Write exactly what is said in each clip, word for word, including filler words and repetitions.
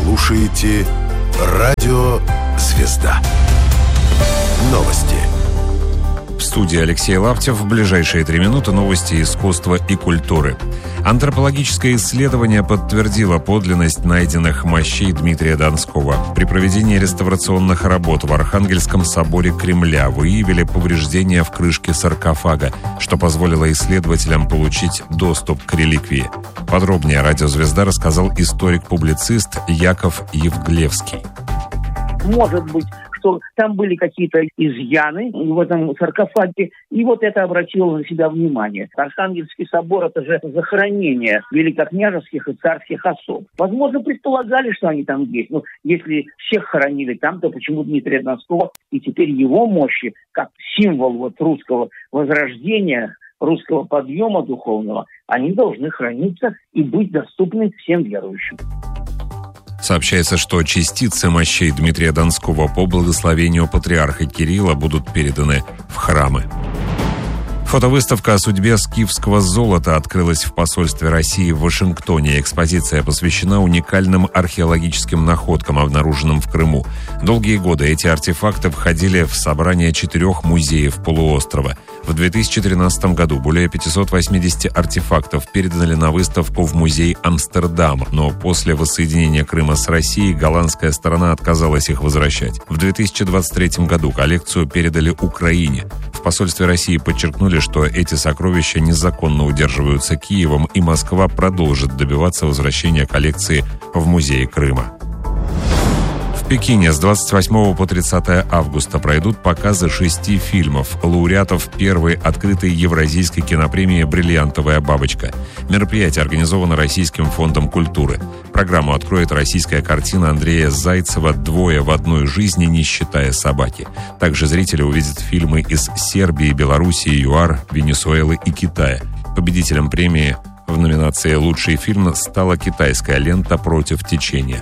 слушаете радио «Звезда». Новости. В студии Алексей Лаптев. В ближайшие три минуты новости искусства и культуры. Антропологическое исследование подтвердило подлинность найденных мощей Дмитрия Донского. При проведении реставрационных работ в Архангельском соборе Кремля выявили повреждения в крышке саркофага, что позволило исследователям получить доступ к реликвии. Подробнее «Радио Звезда» рассказал историк-публицист Яков Евглевский. Может быть, что там были какие-то изъяны в этом саркофаге, и вот это обратило на себя внимание. Архангельский собор – это же захоронение великокняжеских и царских особ. Возможно, предполагали, что они там есть. Но если всех хоронили там, то почему Дмитрия Донского и теперь его мощи, как символ вот русского возрождения, русского подъема духовного, они должны храниться и быть доступны всем верующим. Сообщается, что частицы мощей Дмитрия Донского по благословению патриарха Кирилла будут переданы в храмы. Фотовыставка о судьбе скифского золота открылась в посольстве России в Вашингтоне. Экспозиция посвящена уникальным археологическим находкам, обнаруженным в Крыму. Долгие годы эти артефакты входили в собрание четырех музеев полуострова. В две тысячи тринадцатом году более пятьсот восемьдесят артефактов передали на выставку в музей Амстердама, но после воссоединения Крыма с Россией голландская сторона отказалась их возвращать. В две тысячи двадцать третьем году коллекцию передали Украине. В посольстве России подчеркнули, что эти сокровища незаконно удерживаются Киевом, и Москва продолжит добиваться возвращения коллекции в музей Крыма. В Пекине с двадцать восьмого по тридцатое августа пройдут показы шести фильмов, лауреатов первой открытой евразийской кинопремии «Бриллиантовая бабочка». Мероприятие организовано Российским фондом культуры. Программу откроет российская картина Андрея Зайцева «Двое в одной жизни, не считая собаки». Также зрители увидят фильмы из Сербии, Белоруссии, ЮАР, Венесуэлы и Китая. Победителем премии в номинации «Лучший фильм» стала китайская лента «Против течения».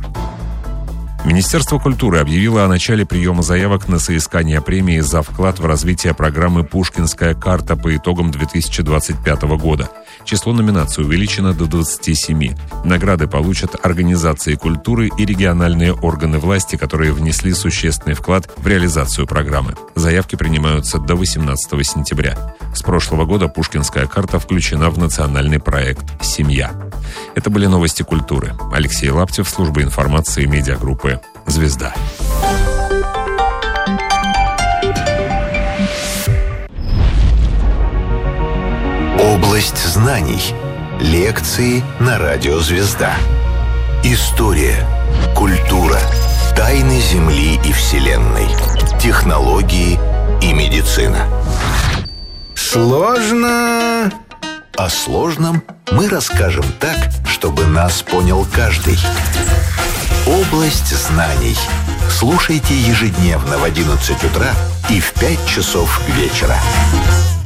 Министерство культуры объявило о начале приема заявок на соискание премии за вклад в развитие программы «Пушкинская карта» по итогам две тысячи двадцать пятого года. Число номинаций увеличено до двадцати семи. Награды получат организации культуры и региональные органы власти, которые внесли существенный вклад в реализацию программы. Заявки принимаются до восемнадцатого сентября. С прошлого года «Пушкинская карта» включена в национальный проект «Семья». Это были новости культуры. Алексей Лаптев, служба информации медиагруппы «Звезда». Область знаний. Лекции на радио «Звезда». История, культура, тайны Земли и Вселенной, технологии и медицина. Сложно. О сложном мы расскажем так, чтобы нас понял каждый. Область знаний. Слушайте ежедневно в одиннадцать утра и в пять часов вечера.